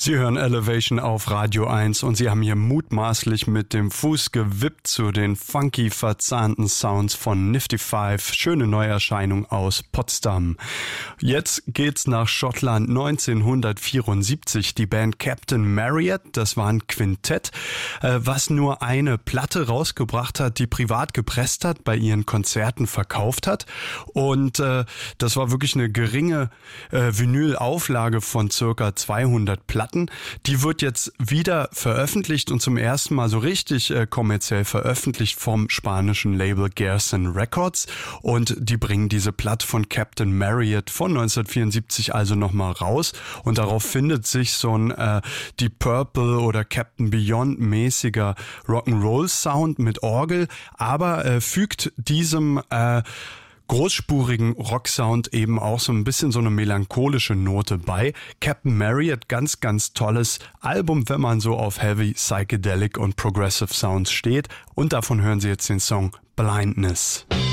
Sie hören Elevation auf Radio 1 und Sie haben hier mutmaßlich mit dem Fuß gewippt zu den funky verzahnten Sounds von Nifty Five. Schöne Neuerscheinung aus Potsdam. Jetzt geht's nach Schottland 1974. Die Band Captain Marriott, das war ein Quintett, was nur eine Platte rausgebracht hat, die privat gepresst hat, bei ihren Konzerten verkauft hat. Und das war wirklich eine geringe Vinyl-Auflage von circa 200 Platten. Die wird jetzt wieder veröffentlicht und zum ersten Mal so richtig kommerziell veröffentlicht vom spanischen Label Gerson Records. Und die bringen diese Platte von Captain Marriott von 1974 also nochmal raus. Und darauf findet sich so ein Deep Purple oder Captain Beyond mäßiger Rock'n'Roll-Sound mit Orgel, aber fügt diesem großspurigen Rocksound eben auch so ein bisschen so eine melancholische Note bei. Captain Marriott, ganz, ganz tolles Album, wenn man so auf Heavy, Psychedelic und Progressive Sounds steht. Und davon hören Sie jetzt den Song Blindness.